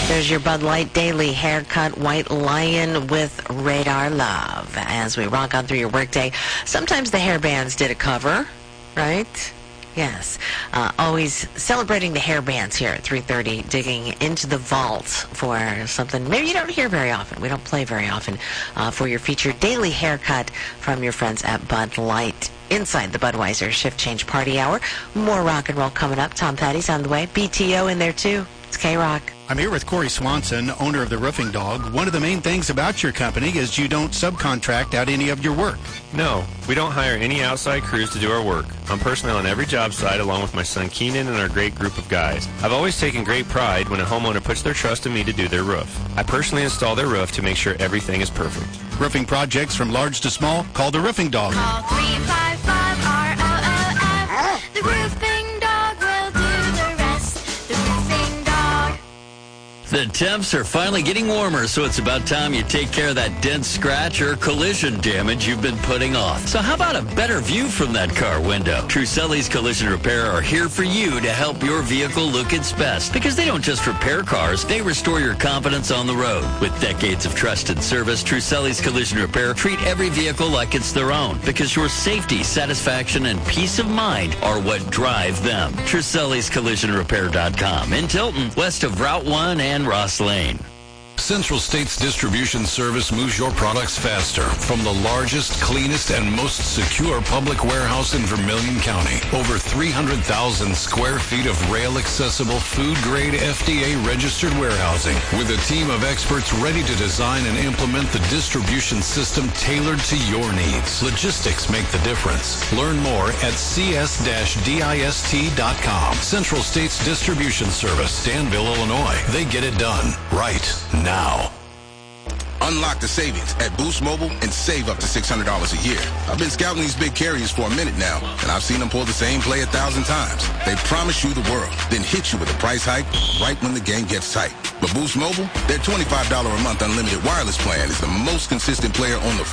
There's your Bud Light Daily Haircut White Lion with Radar Love. As we rock on through your workday, sometimes the hair bands did a cover, right? Yes. Always celebrating the hair bands here at 3:30, digging into the vault for something maybe you don't hear very often. We don't play very often for your featured daily haircut from your friends at Bud Light. Inside the Budweiser Shift Change Party Hour. More rock and roll coming up. Tom Petty's on the way. BTO in there, too. It's K-Rock. I'm here with Corey Swanson, owner of the Roofing Dog. One of the main things about your company is you don't subcontract out any of your work. No, we don't hire any outside crews to do our work. I'm personally on every job site along with my son Keenan and our great group of guys. I've always taken great pride when a homeowner puts their trust in me to do their roof. I personally install their roof to make sure everything is perfect. Roofing projects from large to small, call the Roofing Dog. Call 355-ROOF. The Roofing Dog will do the rest. The Roofing Dog. The temps are finally getting warmer, so it's about time you take care of that dent, scratch, or collision damage you've been putting off. So how about a better view from that car window? Truselli's Collision Repair are here for you to help your vehicle look its best. Because they don't just repair cars, they restore your confidence on the road. With decades of trusted service, Truselli's Collision Repair treat every vehicle like it's their own. Because your safety, satisfaction, and peace of mind are what drive them. Truselli's CollisionRepair.com in Tilton, west of Route 1 and Ross Lane. Central States Distribution Service moves your products faster from the largest, cleanest, and most secure public warehouse in Vermilion County. Over 300,000 square feet of rail-accessible, food-grade, FDA-registered warehousing with a team of experts ready to design and implement the distribution system tailored to your needs. Logistics make the difference. Learn more at cs-dist.com. Central States Distribution Service, Danville, Illinois. They get it done right now. Unlock the savings at Boost Mobile and save up to $600 a year. I've been scouting these big carriers for a minute now, and I've seen them pull the same play 1,000 times. They promise you the world, then hit you with a price hike right when the game gets tight. But Boost Mobile, their $25 a month unlimited wireless plan is the most consistent player on the